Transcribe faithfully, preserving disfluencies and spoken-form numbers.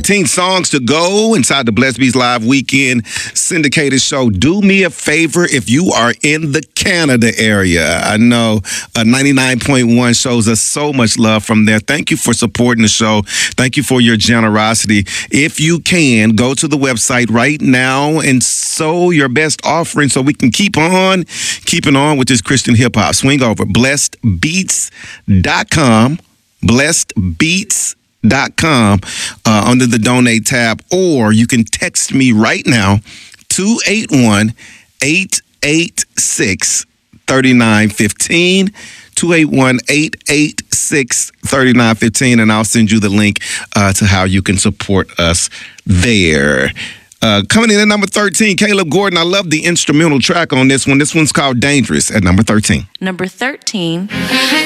thirteen songs to go inside the Blessed Beats Live Weekend syndicated show. Do me a favor if you are in the Canada area. I know uh, ninety-nine point one shows us so much love from there. Thank you for supporting the show. Thank you for your generosity. If you can, go to the website right now and sow your best offering so we can keep on keeping on with this Christian hip hop. Swing over blessed beats dot com, blessed beats dot com uh, under the donate tab, or you can text me right now, two eight one, eight eight six, three nine one five, two eight one, eight eight six, three nine one five, and I'll send you the link uh, to how you can support us there. Uh, coming in at number thirteen, Caleb Gordon. I love the instrumental track on this one. This one's called Dangerous at number thirteen. Number thirteen.